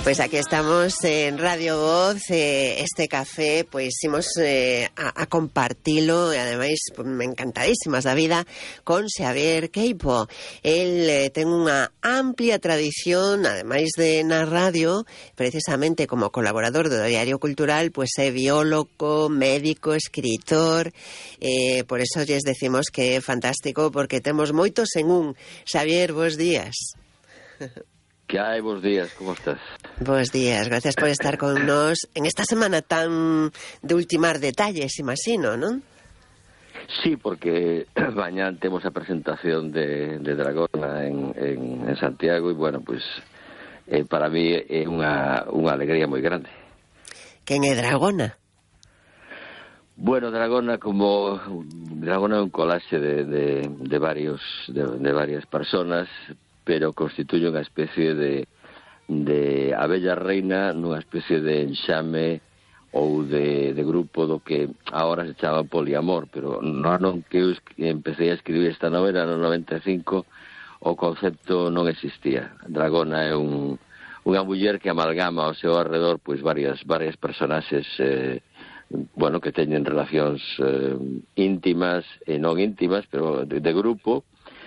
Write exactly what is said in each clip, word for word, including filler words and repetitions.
Pues aquí estamos en Radio Voz, eh, este café, pois imos eh, a, a compartilo, e ademais pues, encantadísimas da vida con Xavier Queipo. El eh, ten unha amplia tradición, ademais de na radio, precisamente como colaborador do Diario Cultural, pues é biólogo, médico, escritor, eh, por eso lles decimos que é fantástico, porque temos moitos en un. Xavier, bos días. Que hai, bons días, como estás? Bos días, gracias por estar con nos en esta semana tan de ultimar detalles, imagino, non? Sí, porque mañán temos a presentación de, de Dragona en, en, en Santiago e, bueno, pues eh, para mí é unha, unha alegría moi grande. Quen é Dragona? Bueno, Dragona como Dragona é un colaxe de, de, de varios de, de varias personas, pero constituye unha especie de, de abella reina nunha especie de enxame ou de, de grupo do que agora se chama poliamor, pero no ano que eu empecé a escribir esta novela no noventa e cinco o concepto non existía. Dragona é un, unha muller que amalgama ao seu arredor pois varias varias personaxes eh, bueno, que teñen relacións eh, íntimas e non íntimas, pero de, de grupo.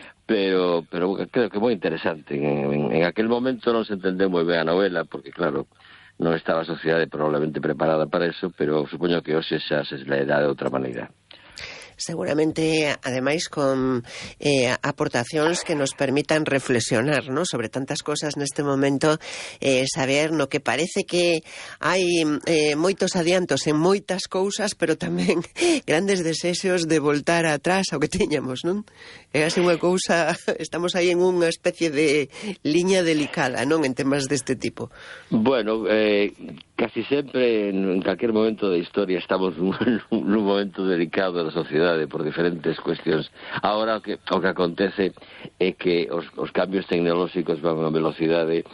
Pero, pero creo que é moi interesante. En, en, en aquel momento non se entendeu moi ben a novela, porque, claro, non estaba a sociedade probablemente preparada para eso, pero supoño que hoxe xa se leerá de outra maneira. Seguramente, ademais, con eh, aportacións que nos permitan reflexionar, ¿no?, sobre tantas cosas neste momento, eh, saber no que parece que hai eh, moitos adiantos en moitas cousas, pero tamén grandes desexos de voltar atrás ao que teñamos, non? É así unha cousa, estamos aí en unha especie de liña delicada, non?, en temas deste tipo. Bueno, eh, casi sempre, en calquer momento da historia, estamos nun, nun momento delicado da sociedade, por diferentes cuestións. Ahora o que, o que acontece é que os, os cambios tecnolóxicos van a velocidade,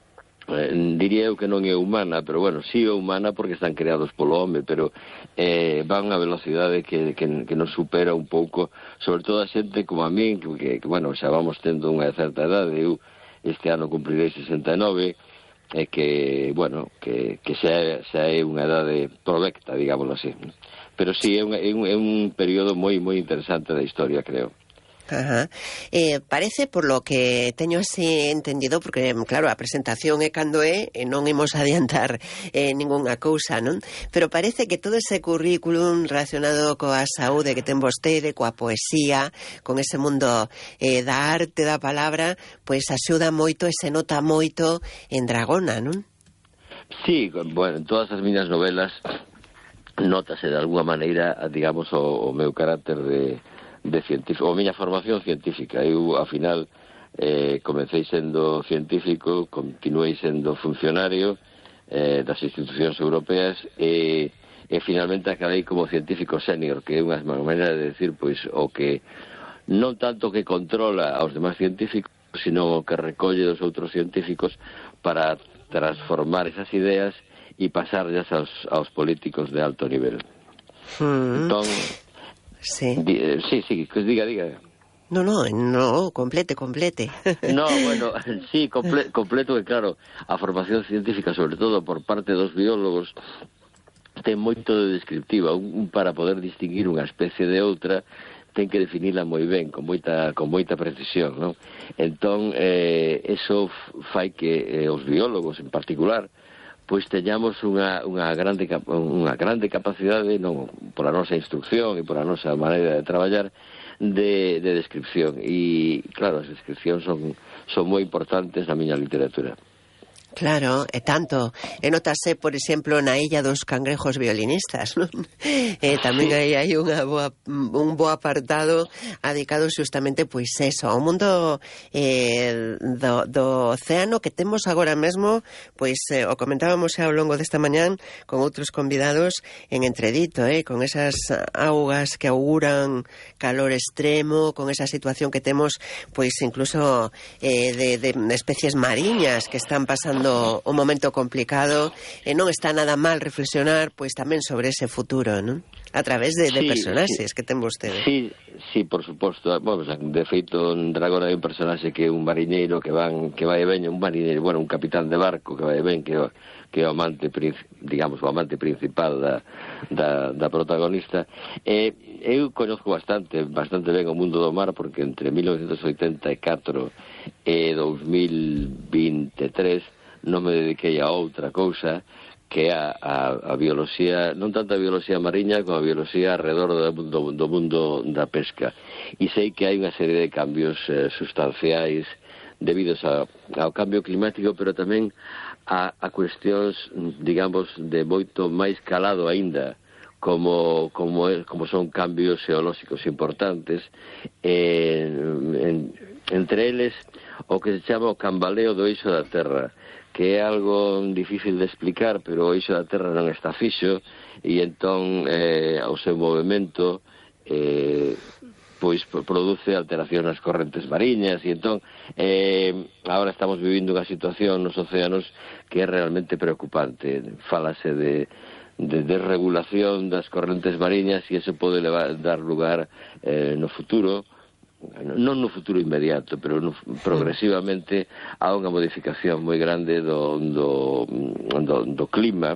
eh, diría eu que non é humana, pero bueno, sí é humana porque están creados polo home, pero eh, van a velocidade que, que, que nos supera un pouco, sobre todo a xente como a mí, que, que bueno, xa vamos tendo unha certa edade. Eu este ano cumprirei sesenta e nove, e que, bueno, que, que xa, xa é unha edade provecta, digámoslo así. Pero sí, é un, é un, é un período moi moi interesante da historia, creo. Ajá. Eh, parece, por lo que teño así entendido, porque, claro, a presentación é cando é, e non imos adiantar eh, ningunha cousa, non? Pero parece que todo ese currículum relacionado coa saúde que ten vostede, coa poesía, con ese mundo eh, da arte, da palabra, pois axuda moito e se nota moito en Dragona, non? Sí, bueno, en todas as miñas novelas nótase de alguma maneira, digamos, o, o meu carácter de, de científico, ou a miña formación científica. Eu, ao final, eh, comecei sendo científico, continuei sendo funcionario eh, das institucións europeas e, e finalmente acabei como científico senior, que é unha maneira de decir, pois, o que non tanto que controla aos demás científicos, sino o que recolle dos outros científicos para transformar esas ideas e pasarlas aos, aos políticos de alto nivel. Mm. Entón, sí. Di, eh, sí, sí, que diga, diga. No, no, no, complete, complete. No, bueno, sí, comple, completo, que claro, a formación científica, sobre todo por parte dos biólogos, ten moito de descriptiva, un, para poder distinguir unha especie de outra, ten que definila moi ben, con moita, con moita precisión, non? Entón, eh, eso fai que eh, os biólogos, en particular, pois teñamos unha, unha, grande, unha grande capacidade, non, pola nosa instrucción e pola nosa maneira de traballar, de, de descripción. E, claro, as descripcións son, son moi importantes na miña literatura. Claro, e tanto, e notase, por exemplo, na Illa dos Cangrejos Violinistas, non? E tamén hai, hai unha boa, un bo apartado dedicado justamente, pois eso, ao mundo eh, do, do océano que temos agora mesmo, pois eh, o comentábamos xa ao longo desta mañán con outros convidados en Entredito, eh, con esas augas que auguran calor extremo, con esa situación que temos, pois incluso eh, de, de especies mariñas que están pasando pasando un momento complicado e non está nada mal reflexionar pois tamén sobre ese futuro, non? A través de, de sí, personaxes sí. que ten vostede. Sí, sí, por suposto. Bueno, de feito, en Dragón hai un personaxe que é un mariñeiro que van que vai e veña, un mariñeiro, bueno, un capitán de barco que vai e ven, que, que é o amante, digamos, o amante principal da, da, da protagonista. E eu conozco bastante, bastante ben o mundo do mar, porque entre mil novecentos oitenta e catro e dos mil vinte e tres non me dediquei a outra cousa que é a, a, a bioloxía, non tanto a bioloxía mariña como a bioloxía alrededor do, do, do mundo da pesca. E sei que hai unha serie de cambios eh, sustanciais debidos a, ao cambio climático, pero tamén a, a cuestións, digamos, de moito máis calado aínda, como, como, como son cambios xeolóxicos importantes, eh, en, entre eles o que se chama o cambaleo do eixo da Terra, que é algo difícil de explicar, pero o eixo da Terra non está fixo, e entón eh, ao seu movimento eh, pois produce alteración nas correntes mariñas, e entón eh, agora estamos vivindo unha situación nos océanos que é realmente preocupante. Fálase de, de desregulación das correntes mariñas, e iso pode levar, dar lugar eh, no futuro, non no futuro inmediato, pero no, progresivamente a unha modificación moi grande do, do, do, do clima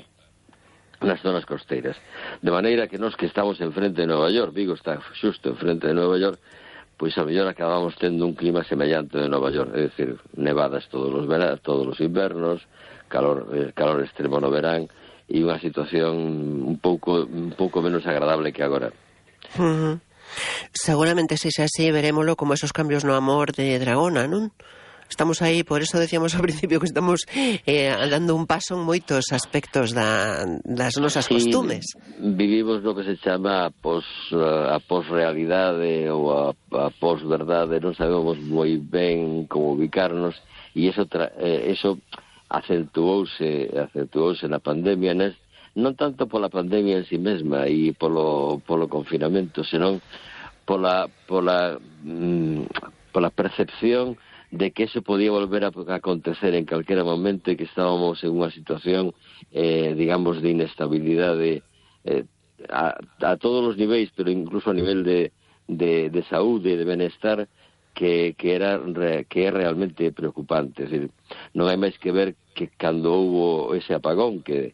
nas zonas costeiras. De maneira que nós que estamos enfrente de Nova York, Vigo está xusto enfrente de Nova York, pois a mellor acabamos tendo un clima semellante de Nova York, é dicir, nevadas todos os vera, todos os invernos, calor, eh, calor extremo no verán, e unha situación un pouco un pouco menos agradable que agora. Uh-huh. Seguramente se xa así verémolo como esos cambios no amor de Dragona, non? Estamos aí, por eso decíamos ao principio que estamos eh, dando un paso en moitos aspectos da, das nosas sí, costumes. Vivimos no que se chama a, pos, a posrealidade ou a, a posverdade, non sabemos moi ben como ubicarnos, e eso, tra, eh, eso acentuouse, acentuouse na pandemia, nes, non tanto pola pandemia en si mesma e polo, polo confinamento, senón pola, pola, mm, pola percepción de que eso podía volver a acontecer en calquera momento, e que estábamos en unha situación, eh, digamos, de inestabilidade eh, a, a todos os niveis, pero incluso a nivel de, de, de saúde e de benestar, que, que, era, que é realmente preocupante. Es decir, non hai máis que ver que cando houbo ese apagón, que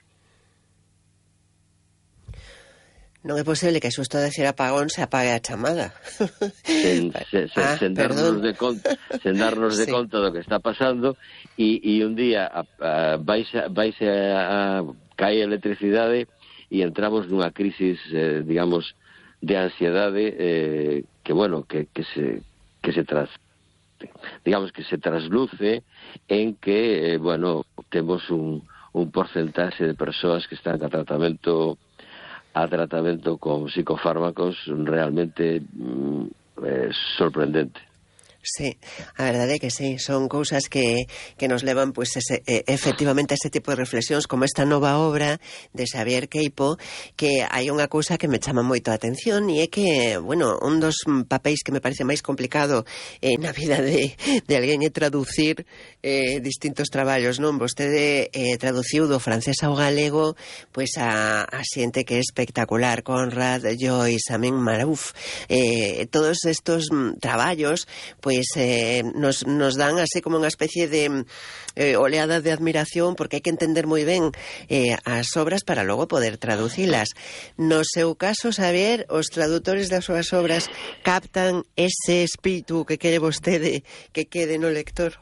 non é posible que xusto a decir apagón se apague a chamada. Sen, se, se, ah, sen darnos, de, conta, sen darnos sí. de conta do que está pasando, e, e un día a, a, vaise, vaise a, a cae a electricidade e entramos nunha crisis, eh, digamos, de ansiedade eh, que, bueno, que, que se que se tras digamos que se trasluce en que, eh, bueno, temos un, un porcentaxe de persoas que están a tratamento a tratamento con psicofármacos realmente mm, eh, sorprendente. Sí, a verdade é que sí, son cousas que, que nos levan pues, ese, eh, efectivamente a ese tipo de reflexións, como esta nova obra de Xavier Queipo, que hai unha cousa que me chama moito a atención, e é que, bueno, un dos papéis que me parece máis complicado eh, na vida de, de alguén é traducir eh, distintos traballos, non? Vostede eh, traduciu do francés ao galego pois a, a xente que é espectacular, Conrad, Joyce, Amin Marouf, eh, todos estos mm, traballos pois eh, nos, nos dan así como unha especie de eh, oleada de admiración, porque hai que entender moi ben eh, as obras para logo poder traducilas. No seu caso, Xavier, os tradutores das súas obras captan ese espírito que quere vostede que quede no lector?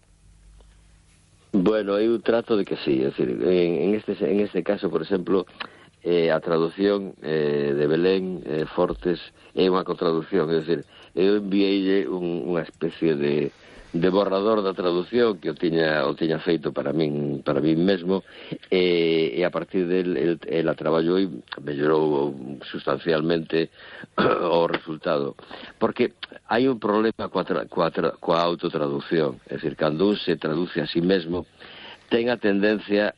Bueno, eu trato de que sí, é dicir, en, en, este, en este caso, por exemplo, eh, a traducción eh, de Belén eh, Fortes é unha contraducción, é dicir, eu enviei un, unha especie de, de borrador da traducción que o tiña, o tiña feito para min, para min mesmo, e, e a partir del el, el a traballou e mellorou sustancialmente o resultado, porque hai un problema coa, tra, coa, tra, coa autotraducción, é dicir, cando un se traduce a sí mesmo ten a tendencia